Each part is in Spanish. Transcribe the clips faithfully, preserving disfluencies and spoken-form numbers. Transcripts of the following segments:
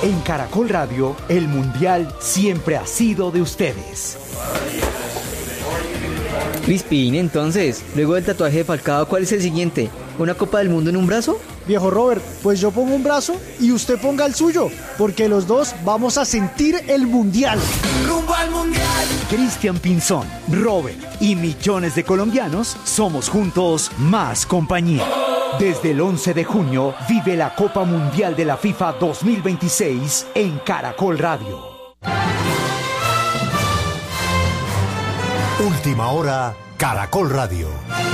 En Caracol Radio, el Mundial siempre ha sido de ustedes. Crispín, entonces, luego del tatuaje de Falcao, ¿cuál es el siguiente? ¿Una Copa del Mundo en un brazo? Viejo Robert, pues yo pongo un brazo y usted ponga el suyo, porque los dos vamos a sentir el Mundial. ¡Rumbo al Mundial! Cristian Pinzón, Robert y millones de colombianos somos juntos más compañía. Desde el once de junio, vive la Copa Mundial de la FIFA dos mil veintiséis en Caracol Radio. Última hora, Caracol Radio.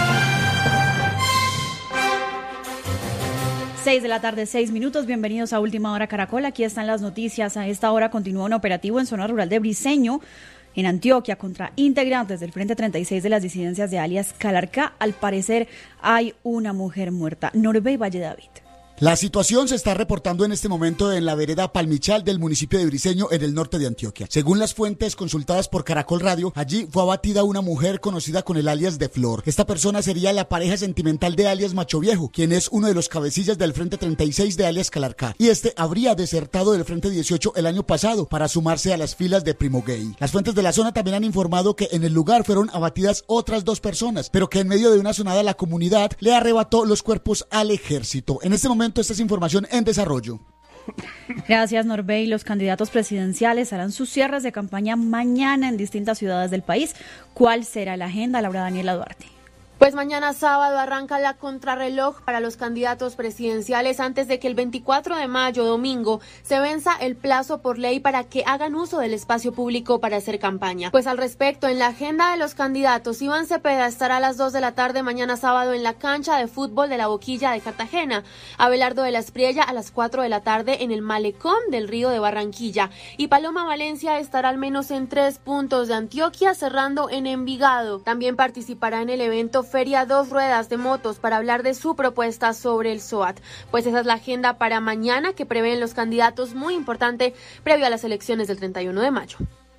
seis de la tarde, seis minutos. Bienvenidos a Última Hora Caracol. Aquí están las noticias. A esta hora continúa un operativo en zona rural de Briceño, en Antioquia, contra integrantes del Frente treinta y seis de las disidencias de alias Calarcá. Al parecer hay una mujer muerta. Norbey Valle David. La situación se está reportando en este momento en la vereda Palmichal del municipio de Briceño, en el norte de Antioquia. Según las fuentes consultadas por Caracol Radio, allí fue abatida una mujer conocida con el alias de Flor. Esta persona sería la pareja sentimental de alias Macho Viejo, quien es uno de los cabecillas del Frente treinta y seis de alias Calarcá. Y este habría desertado del Frente dieciocho el año pasado para sumarse a las filas de Primo Gay. Las fuentes de la zona también han informado que en el lugar fueron abatidas otras dos personas, pero que en medio de una sonada la comunidad le arrebató los cuerpos al ejército. En este momento esta es información en desarrollo. Gracias, Norbey. Los candidatos presidenciales harán sus cierres de campaña mañana en distintas ciudades del país. ¿Cuál será la agenda, Laura Daniela Duarte? Pues mañana sábado arranca la contrarreloj para los candidatos presidenciales antes de que el veinticuatro de mayo, domingo, se venza el plazo por ley para que hagan uso del espacio público para hacer campaña. Pues al respecto, en la agenda de los candidatos, Iván Cepeda estará a las dos de la tarde mañana sábado en la cancha de fútbol de la Boquilla de Cartagena, Abelardo de la Espriella a las cuatro de la tarde en el Malecón del Río de Barranquilla y Paloma Valencia estará al menos en tres puntos de Antioquia, cerrando en Envigado. También participará en el evento Feria Dos Ruedas de Motos para hablar de su propuesta sobre el SOAT. Pues esa es la agenda para mañana que prevén los candidatos, muy importante previo a las elecciones del treinta y uno de mayo.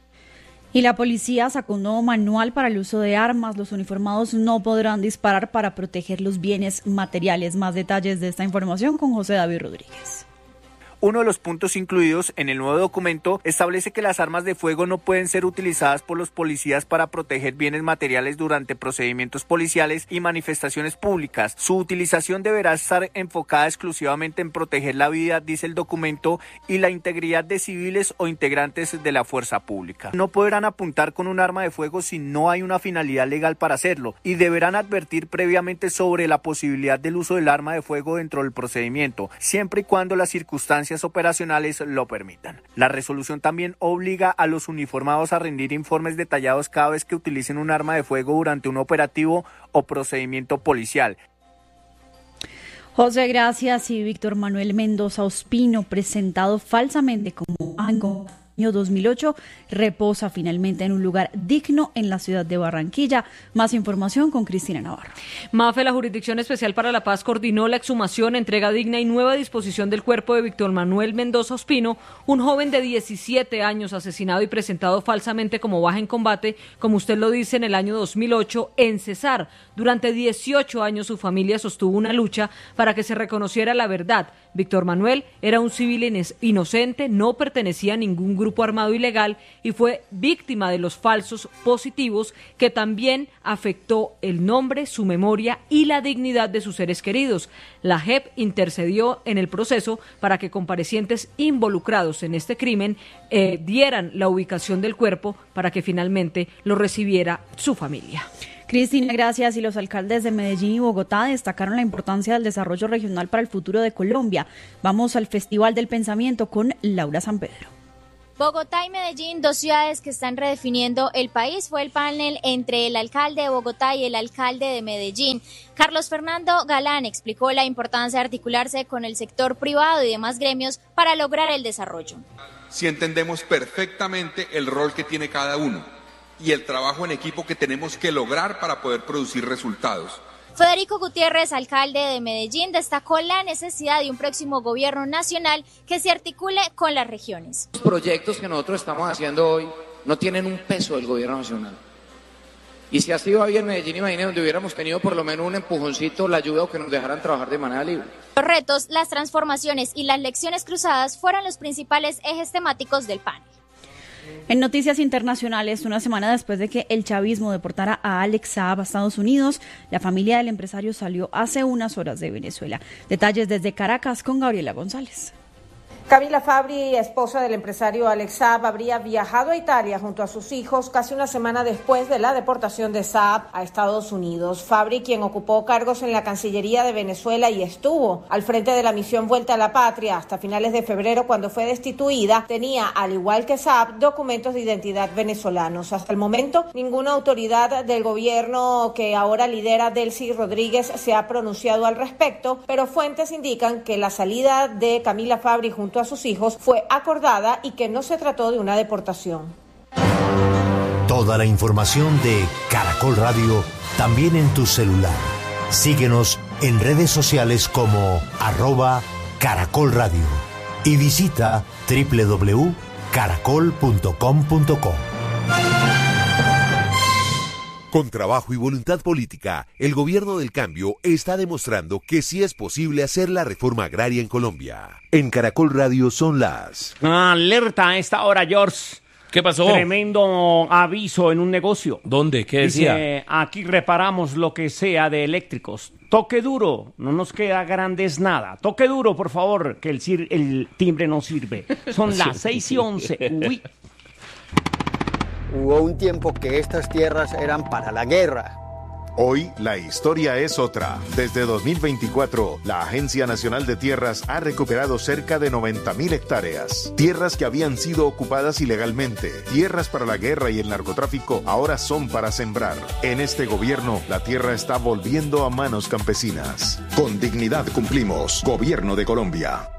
Y la policía sacó un nuevo manual para el uso de armas. Los uniformados no podrán disparar para proteger los bienes materiales. Más detalles de esta información con José David Rodríguez. Uno de los puntos incluidos en el nuevo documento establece que las armas de fuego no pueden ser utilizadas por los policías para proteger bienes materiales durante procedimientos policiales y manifestaciones públicas. Su utilización deberá estar enfocada exclusivamente en proteger la vida, dice el documento, y la integridad de civiles o integrantes de la fuerza pública. No podrán apuntar con un arma de fuego si no hay una finalidad legal para hacerlo y deberán advertir previamente sobre la posibilidad del uso del arma de fuego dentro del procedimiento, siempre y cuando las circunstancias operacionales lo permitan. La resolución también obliga a los uniformados a rendir informes detallados cada vez que utilicen un arma de fuego durante un operativo o procedimiento policial. José, gracias. Y Víctor Manuel Mendoza Ospino, presentado falsamente como año dos mil ocho, reposa finalmente en un lugar digno en la ciudad de Barranquilla. Más información con Cristina Navarro. Mafe, la Jurisdicción Especial para la Paz coordinó la exhumación, entrega digna y nueva disposición del cuerpo de Víctor Manuel Mendoza Ospino, un joven de diecisiete años asesinado y presentado falsamente como baja en combate, como usted lo dice, en el año dos mil ocho en Cesar. Durante dieciocho años su familia sostuvo una lucha para que se reconociera la verdad. Víctor Manuel era un civil inocente, no pertenecía a ningún grupo armado ilegal y fue víctima de los falsos positivos que también afectó el nombre, su memoria y la dignidad de sus seres queridos. La J E P intercedió en el proceso para que comparecientes involucrados en este crimen eh, dieran la ubicación del cuerpo para que finalmente lo recibiera su familia. Cristina, gracias. Y los alcaldes de Medellín y Bogotá destacaron la importancia del desarrollo regional para el futuro de Colombia. Vamos al Festival del Pensamiento con Laura San Pedro. Bogotá y Medellín, dos ciudades que están redefiniendo el país, fue el panel entre el alcalde de Bogotá y el alcalde de Medellín. Carlos Fernando Galán explicó la importancia de articularse con el sector privado y demás gremios para lograr el desarrollo. Si entendemos perfectamente el rol que tiene cada uno y el trabajo en equipo que tenemos que lograr para poder producir resultados. Federico Gutiérrez, alcalde de Medellín, destacó la necesidad de un próximo gobierno nacional que se articule con las regiones. Los proyectos que nosotros estamos haciendo hoy no tienen un peso del gobierno nacional. Y si así va bien Medellín, imagínense donde hubiéramos tenido por lo menos un empujoncito, la ayuda o que nos dejaran trabajar de manera libre. Los retos, las transformaciones y las lecciones cruzadas fueron los principales ejes temáticos del panel. En noticias internacionales, una semana después de que el chavismo deportara a Alex Saab a Estados Unidos, la familia del empresario salió hace unas horas de Venezuela. Detalles desde Caracas con Gabriela González. Camila Fabri, esposa del empresario Alex Saab, habría viajado a Italia junto a sus hijos casi una semana después de la deportación de Saab a Estados Unidos. Fabri, quien ocupó cargos en la Cancillería de Venezuela y estuvo al frente de la misión Vuelta a la Patria hasta finales de febrero cuando fue destituida, tenía, al igual que Saab, documentos de identidad venezolanos. Hasta el momento, ninguna autoridad del gobierno que ahora lidera Delcy Rodríguez se ha pronunciado al respecto, pero fuentes indican que la salida de Camila Fabri junto a sus hijos fue acordada y que no se trató de una deportación. Toda la información de Caracol Radio también en tu celular. Síguenos en redes sociales como arroba Caracol Radio y visita doble u doble u doble u punto caracol punto com punto co. Con trabajo y voluntad política, el gobierno del cambio está demostrando que sí es posible hacer la reforma agraria en Colombia. En Caracol Radio son las... Alerta a esta hora, George. ¿Qué pasó? Tremendo aviso en un negocio. ¿Dónde? ¿Qué decía? Dice, aquí reparamos lo que sea de eléctricos. Toque duro, no nos queda grandes nada. Toque duro, por favor, que el, cir- el timbre no sirve. Son las seis y once. Uy. Hubo un tiempo que estas tierras eran para la guerra. Hoy la historia es otra. Desde dos mil veinticuatro, la Agencia Nacional de Tierras ha recuperado cerca de noventa mil hectáreas. Tierras que habían sido ocupadas ilegalmente. Tierras para la guerra y el narcotráfico ahora son para sembrar. En este gobierno, la tierra está volviendo a manos campesinas. Con dignidad cumplimos. Gobierno de Colombia.